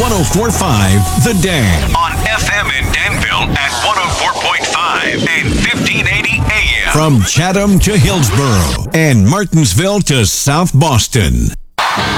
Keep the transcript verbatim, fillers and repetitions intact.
oh four point five The Dam. On F M in Danville at one oh four point five and fifteen eighty A M. From Chatham to Hillsborough and Martinsville to South Boston.